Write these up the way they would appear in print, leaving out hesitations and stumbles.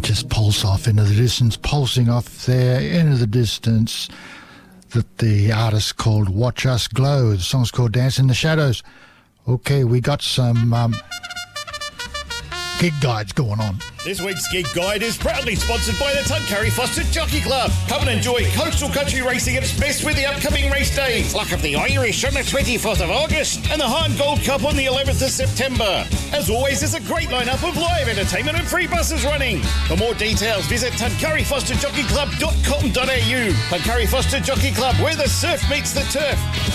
just pulse off into the distance, pulsing off there into the distance. That the artist called Watch Us Glow. The song's called Dance in the Shadows. Okay, we got some gig guides going on. This week's gig guide is proudly sponsored by the Tuncurry Foster Jockey Club. Come and enjoy coastal country racing at its best with the upcoming race days. Luck of the Irish on the 24th of August and the Hahn Gold Cup on the 11th of September. As always, there's a great lineup of live entertainment and free buses running. For more details, visit tuncurryfosterjockeyclub.com.au. Tuncurry Foster Jockey Club, where the surf meets the turf.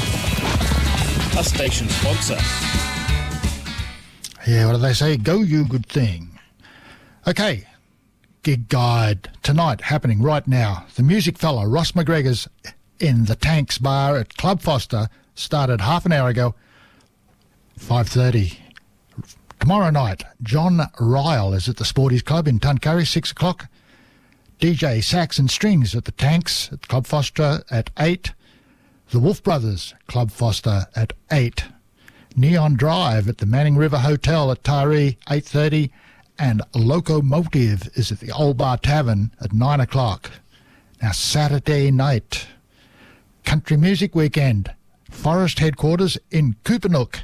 A station sponsor. Yeah, what do they say? Go you good thing. Okay, gig guide tonight, happening right now. The music fella, Ross McGregor's in the Tanks Bar at Club Foster, started half an hour ago, 5:30. Tomorrow night, John Ryle is at the Sporties Club in Tuncurry, 6 o'clock. DJ Sax and Strings at the Tanks at Club Foster at 8. The Wolf Brothers, Club Foster at 8. Neon Drive at the Manning River Hotel at Taree, 8:30. And Locomotive is at the Old Bar Tavern at 9 o'clock. Now, Saturday night, Country Music Weekend, Forest Headquarters in Coopanook,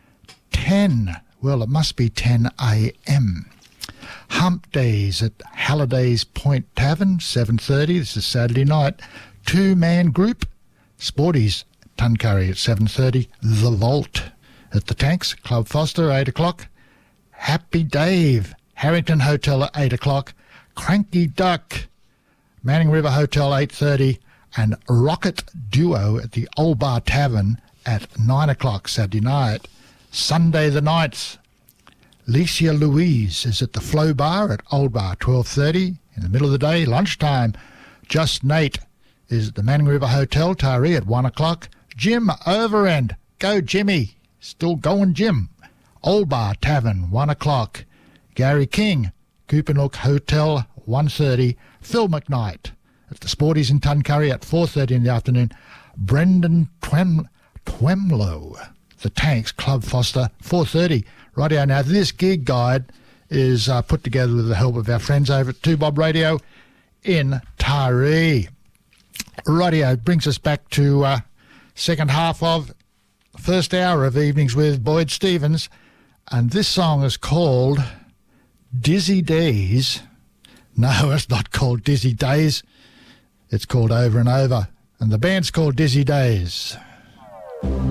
10, well, it must be 10 a.m. Hump Days at Halliday's Point Tavern, 7:30. This is Saturday night. Two-man group, Sporties, Tuncurry at 7:30. The Vault at the Tanks, Club Foster, 8 o'clock. Happy Dave, Harrington Hotel at 8 o'clock. Cranky Duck, Manning River Hotel, 8:30. And Rocket Duo at the Old Bar Tavern at 9 o'clock Saturday night. Sunday the 9th, Licia Louise is at the Flow Bar at Old Bar, 12:30. In the middle of the day, lunchtime, Just Nate is at the Manning River Hotel, Taree at 1 o'clock. Jim Overend, go Jimmy, still going Jim. Old Bar Tavern, 1 o'clock. Gary King, Coopanook Hotel, 1:30. Phil McKnight at the Sporties in Tuncurry at 4:30 in the afternoon. Brendan Twemlow, the Tanks, Club Foster, 4:30. Rightio, now this gig guide is put together with the help of our friends over at 2Bob Radio in Taree. Rightio, brings us back to second half of first hour of Evenings with Boyd Stevens. And this song is called Dizzy Days. No, it's not called Dizzy Days. It's called Over and Over. And the band's called Dizzy Days.